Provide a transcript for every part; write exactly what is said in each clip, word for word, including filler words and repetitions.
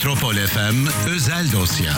Metropol F M özel dosya.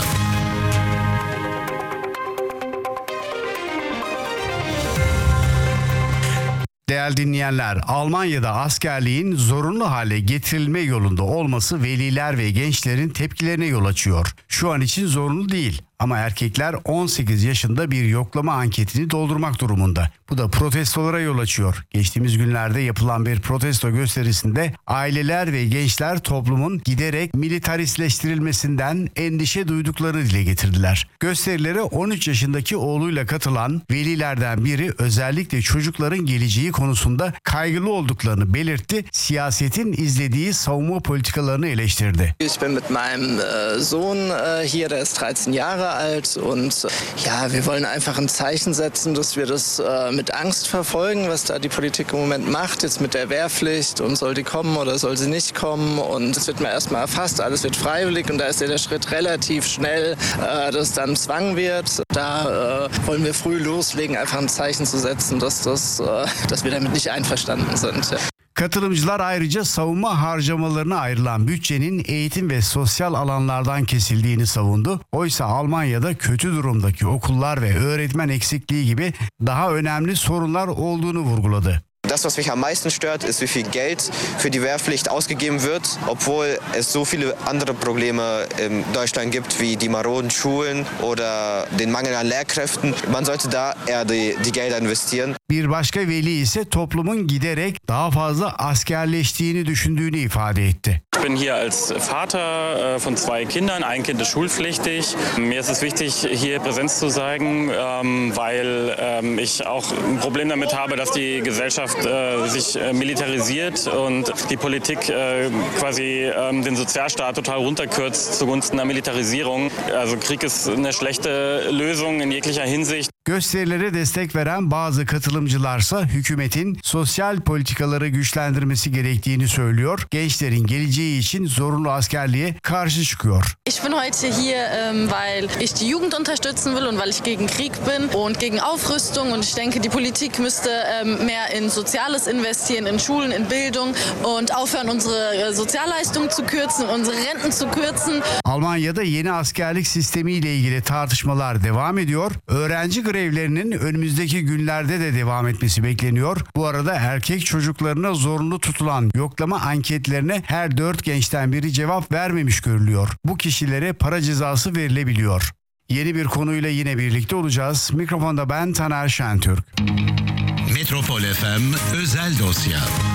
Değerli dinleyenler, Almanya'da askerliğin zorunlu hale getirilme yolunda olması veliler ve gençlerin tepkilerine yol açıyor. Şu an için zorunlu değil ama erkekler on sekiz yaşında bir yoklama anketini doldurmak durumunda. Bu da protestolara yol açıyor. Geçtiğimiz günlerde yapılan bir protesto gösterisinde aileler ve gençler toplumun giderek militaristleştirilmesinden endişe duyduklarını dile getirdiler. Gösterilere on üç yaşındaki oğluyla katılan velilerden biri özellikle çocukların geleceği konusunda kaygılı olduklarını belirtti. Siyasetin izlediği savunma politikalarını eleştirdi. Ich bin mit meinem Sohn hier, der ist dreizehn Jahre alt und ja, wir wollen einfach ein Zeichen setzen, dass wir das mit Angst verfolgen, was da die Politik im Moment macht, jetzt mit der Wehrpflicht und soll die kommen oder soll sie nicht kommen und es wird mal erstmal erfasst, alles wird freiwillig und da ist ja der Schritt relativ schnell, dass es dann Zwang wird. Da wollen wir früh loslegen, einfach ein Zeichen zu setzen, dass, das, dass wir damit nicht einverstanden sind. Katılımcılar ayrıca savunma harcamalarına ayrılan bütçenin eğitim ve sosyal alanlardan kesildiğini savundu. Oysa Almanya'da kötü durumdaki okullar ve öğretmen eksikliği gibi daha önemli sorunlar olduğunu vurguladı. Das, was mich am meisten stört, ist, wie viel Geld für die Wehrpflicht ausgegeben wird, obwohl es so viele andere Probleme in Deutschland gibt, wie die maroden Schulen oder den Mangel an Lehrkräften. Man sollte da eher die, die Gelder investieren. Bir başka veli ise toplumun giderek daha fazla askerleştiğini düşündüğünü ifade etti. Ich bin hier als Vater von zwei Kindern, ein Kind ist schulpflichtig. Mir ist es wichtig, hier Präsenz zu zeigen, weil ich auch ein Problem damit habe, dass die Gesellschaft sich militarisiert und die Politik quasi den Sozialstaat total runterkürzt zugunsten der Militarisierung. Also Krieg ist eine schlechte Lösung in jeglicher Hinsicht. Gösterilere destek veren bazı katılımcılarsa hükümetin sosyal politikaları güçlendirmesi gerektiğini söylüyor. Gençlerin geleceği için zorunlu askerliğe karşı çıkıyor. Ich bin heute hier, weil ich die Jugend unterstützen will und weil ich gegen Krieg bin und gegen Aufrüstung und ich denke, die Politik müsste mehr in Soziales investieren, in Schulen, in Bildung und aufhören, unsere Sozialleistungen zu kürzen, unsere Renten zu kürzen. Almanya'da yeni askerlik sistemiyle ilgili tartışmalar devam ediyor. Öğrenci grevlerinin önümüzdeki günlerde de devam etmesi bekleniyor. Bu arada erkek çocuklarına zorunlu tutulan yoklama anketlerine her dört gençten biri cevap vermemiş görülüyor. Bu kişilere para cezası verilebiliyor. Yeni bir konuyla yine birlikte olacağız. Mikrofonda ben Taner Şentürk. Metropol F M özel dosya.